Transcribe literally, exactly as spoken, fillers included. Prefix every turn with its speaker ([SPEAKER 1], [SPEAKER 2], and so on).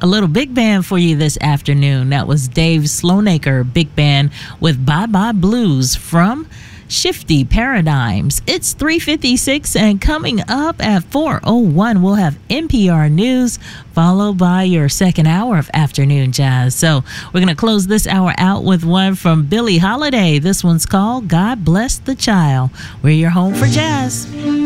[SPEAKER 1] a little big band for you this afternoon. That was Dave Sloanaker Big Band with Bye Bye Blues from Shifty Paradigms. It's three fifty-six, and coming up at four oh one, we'll have N P R News, followed by your second hour of Afternoon Jazz. So we're going to close this hour out with one from Billie Holiday. This one's called God Bless the Child. We're your home for jazz.